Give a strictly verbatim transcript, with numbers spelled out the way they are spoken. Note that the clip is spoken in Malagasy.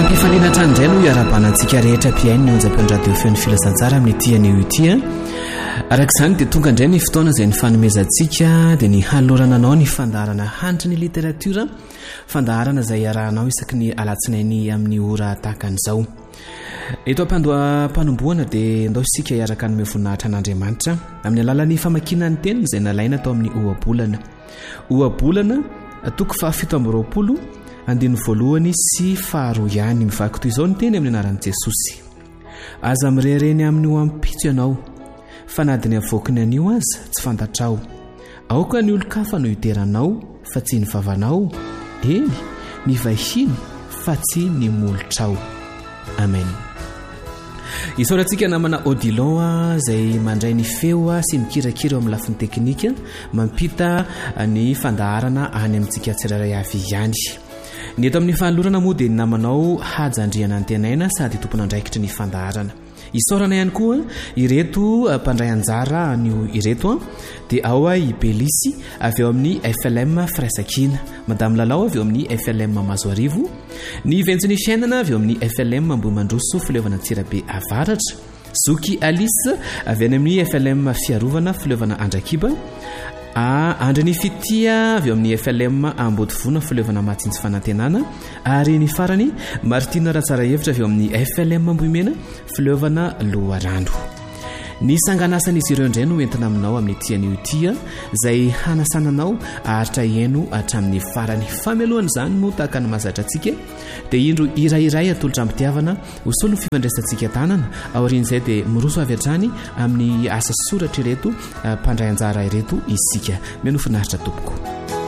Fanina trandray no iarabanantsika rehetra piainy ny onjam-peo-radio feon'ny filasantsara amin'ny tiany io tia. Araka izany dia tonga indray ny fotoana izay ny fanomezantsika dia ny halorana anao ny fandaharana hanitra ny literatiora, fandaharana izay arahanao isaky ny alatsinainy amin'ny ora tahaka an'izao. Eto am-panomboana dia ndao isika iaraka hanome voninahitra an'Andriamanitra amin'ny alalan'ny famakiana ny teniny izay nalaina tao amin'ny ohabolana. Ohabolana toko fahafito amby roapolo andiny voalohany sy faharoa ihany mivaky toy izao ny teny amin'ny anaran'i Jesosy. Aza mirereny amin'ny ho ampitso ianao, fa na adiny avoakiny anio aza tsy fantatrao. Aoka ny olo-kafa no iteranao, fa tsy ny vavanao. Eny, ny vahiny, fa tsy ny molotrao. Amen. Isaorantsika namana Odilon izay mandray ny feo sy mikirakira amin'ny lafiny teknika, mampita ny fandaharana any amintsika tsirairay avy ihany. Ny eto amin'ny fahalorana moa dia ny namanao hajandriana ny tenaina sady tompona andraikitry ny fandaharana. Isaorana ihany koa ireto mpandray anjara anio ireto dia ao i Belisy avy eo amin'ny F L M Fraisakina, Madame Lalao avy eo amin'ny F L M Mazoarivo, ny Ventsiny Fiainana avy eo amin'ny F L M Ambohimandroso Filevana Tsirabe Avaratra, Zoky Alice avy any amin'ny F L M Fiarovana Filevana Andrakiba, Andreny Fitia avy eo amin'ny F L M Ambodivona Filevana Matsintsy Fanantenana, ary ny farany Martina Ratsarahevitra avy eo amin'ny F L M Ambohimena Filevana Loharano. Ny sanganasan'izy ireo indray no entina aminao amin'ny tian'io tia izay hanasananao aharitra heno hatramin'ny farany. Famelohan'izany moa tahaka ny mahazatra antsika dia indro irairay atolotra ampitiavana hosolo ny fifandraisantsika tanana aorian'izay dia miroso avy hatrany amin'ny asa soratra ireto mpandray anjara ireto isika. Menofinaritra tompoko.